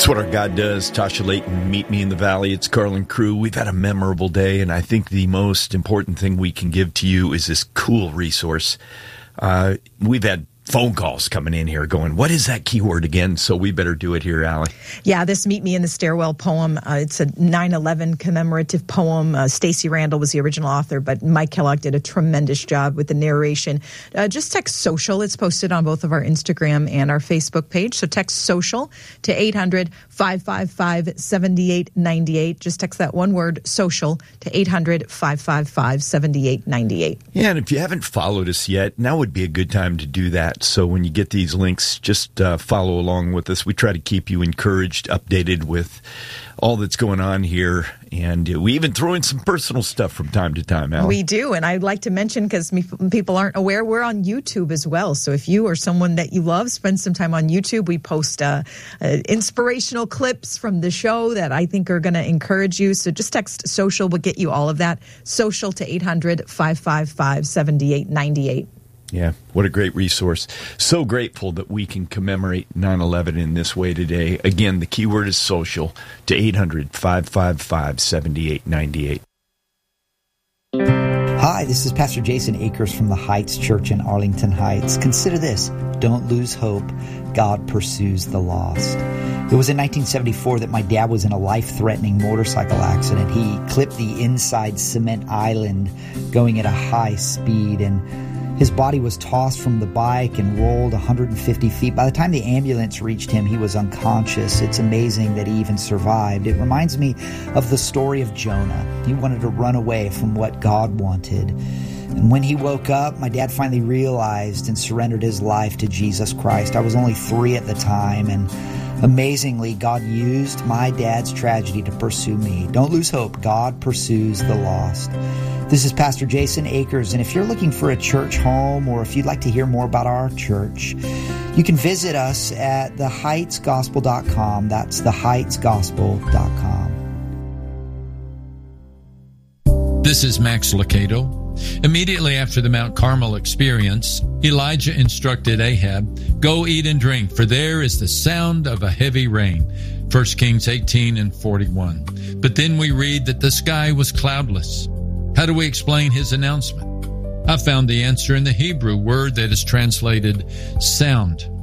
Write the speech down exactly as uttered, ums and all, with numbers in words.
It's what our God does. Tasha Layton, Meet Me in the Valley. It's Carlin Crew. We've had a memorable day, and I think the most important thing we can give to you is this cool resource. Uh, we've had phone calls coming in here going, what is that keyword again? So we better do it here, Allie. Yeah, this Meet Me in the Stairwell poem, uh, it's a nine eleven commemorative poem. Uh, Stacey Randall was the original author, but Mike Kellogg did a tremendous job with the narration. Uh, just text social. It's posted on both of our Instagram and our Facebook page. So text social to eight hundred, five five five, seven eight nine eight. Just text that one word, social, to eight hundred, five five five, seven eight nine eight. Yeah, and if you haven't followed us yet, now would be a good time to do that. So when you get these links, just uh, follow along with us. We try to keep you encouraged, updated with all that's going on here. And we even throw in some personal stuff from time to time, Allie. We do. And I'd like to mention, because people aren't aware, we're on YouTube as well. So if you or someone that you love, spend some time on YouTube. We post uh, uh, inspirational clips from the show that I think are going to encourage you. So just text social. We'll get you all of that. Social to eight hundred, five five five, seven eight nine eight. Yeah, what a great resource. So grateful that we can commemorate nine eleven in this way today. Again, the keyword is social to eight hundred, five five five, seven eight nine eight. Hi, this is Pastor Jason Akers from the Heights Church in Arlington Heights. Consider this: don't lose hope. God pursues the lost. It was in nineteen seventy-four that my dad was in a life-threatening motorcycle accident. He clipped the inside cement island going at a high speed, and his body was tossed from the bike and rolled one hundred fifty feet. By the time the ambulance reached him, he was unconscious. It's amazing that he even survived. It reminds me of the story of Jonah. He wanted to run away from what God wanted. And when he woke up, my dad finally realized and surrendered his life to Jesus Christ. I was only three at the time, and amazingly, God used my dad's tragedy to pursue me. Don't lose hope. God pursues the lost. This is Pastor Jason Akers, and if you're looking for a church home, or if you'd like to hear more about our church, you can visit us at the heights gospel dot com. That's the heights gospel dot com. This is Max Lucado. Immediately after the Mount Carmel experience, Elijah instructed Ahab, "Go eat and drink, for there is the sound of a heavy rain." First Kings eighteen and forty-one. But then we read that the sky was cloudless. How do we explain his announcement? I found the answer in the Hebrew word that is translated sound.